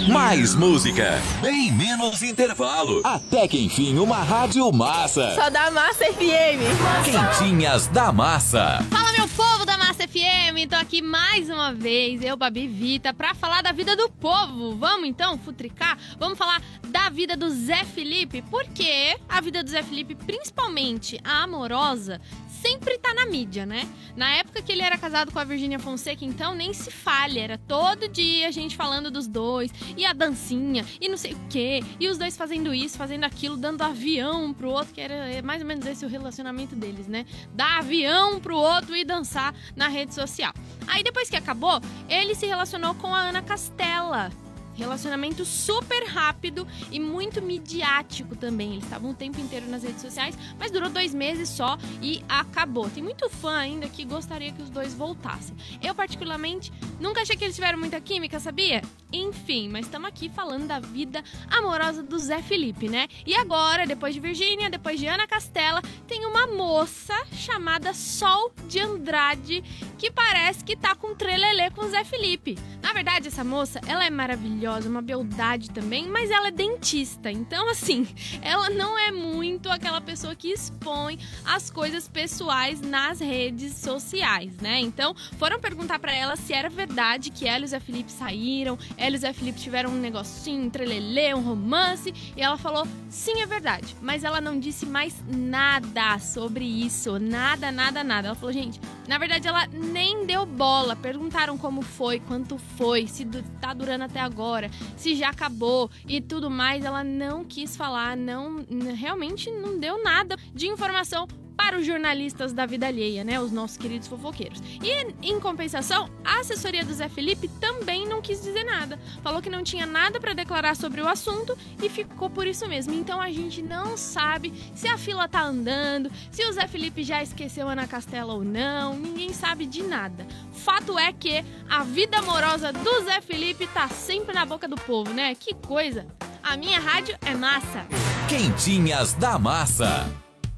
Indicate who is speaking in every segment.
Speaker 1: Mais música, bem menos intervalo. Até que enfim, uma rádio massa.
Speaker 2: Só da Massa FM.
Speaker 1: Quentinhas da Massa.
Speaker 2: Fala, meu povo da Massa FM. Tô aqui mais uma vez, eu, Babi Vita, pra falar da vida do povo. Vamos então futricar? Vamos falar da vida do Zé Felipe. Porque a vida do Zé Felipe, principalmente a amorosa, sempre tá na mídia, né? Na época que ele era casado com a Virgínia Fonseca, então, nem se fale. Era todo dia a gente falando dos dois, e a dancinha, e não sei o quê, e os dois fazendo isso, fazendo aquilo, dando avião um pro outro, que era mais ou menos esse o relacionamento deles, né? Dar avião pro outro e dançar na rede social. Aí, depois que acabou, ele se relacionou com a Ana Castela. Relacionamento super rápido e muito midiático também. Eles estavam o tempo inteiro nas redes sociais, mas durou 2 meses só e acabou. Tem muito fã ainda que gostaria que os dois voltassem. Eu, particularmente, nunca achei que eles tiveram muita química, sabia? Enfim, mas estamos aqui falando da vida amorosa do Zé Felipe, né? E agora, depois de Virgínia, depois de Ana Castela, tem uma moça chamada Sol de Andrade que parece que tá com trelelê com o Zé Felipe. Na verdade, essa moça, ela é maravilhosa, uma beldade também, mas ela é dentista. Então, assim, ela não é muito aquela pessoa que expõe as coisas pessoais nas redes sociais, né? Então, foram perguntar pra ela se era verdade que ela e o Zé Felipe saíram, ela e o Zé Felipe tiveram um negocinho, um trelelê, um romance, e ela falou, sim, é verdade. Mas ela não disse mais nada sobre isso, nada. Ela falou, gente, na verdade ela nem deu bola. Perguntaram como foi, quanto foi, se tá durando até agora, se já acabou e tudo mais. Ela não quis falar, realmente não deu nada de informação para os jornalistas da vida alheia, né? Os nossos queridos fofoqueiros. E, em compensação, a assessoria do Zé Felipe também não quis dizer nada. Falou que não tinha nada para declarar sobre o assunto e ficou por isso mesmo. Então, a gente não sabe se a fila tá andando, se o Zé Felipe já esqueceu a Ana Castela ou não. Ninguém sabe de nada. Fato é que a vida amorosa do Zé Felipe tá sempre na boca do povo, né? Que coisa! A minha rádio é massa.
Speaker 1: Quentinhas da Massa.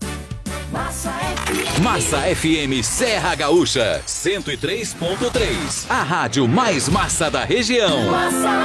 Speaker 3: Massa FM.
Speaker 1: Massa FM Serra Gaúcha 103.3. A rádio mais massa da região.
Speaker 3: Massa.